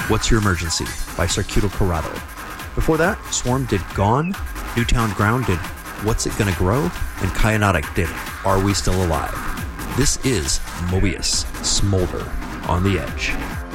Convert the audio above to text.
What's Your Emergency by Circuito Corrado. Before that, Swarm did Gone, Newtown Ground did What's It Gonna Grow, and Kyanotic did Are We Still Alive? This is Mobius, Smolder on the Edge.